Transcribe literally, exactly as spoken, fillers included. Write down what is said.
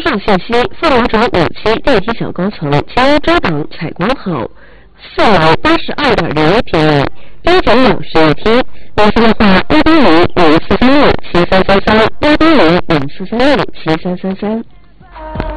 号信息：凤凰城五期电梯小高层，请遮挡采光后，四楼八十二的零一平米，标准两室一厅。联系电话：幺八零零四三六七三三三，幺八零零四三六七三三三。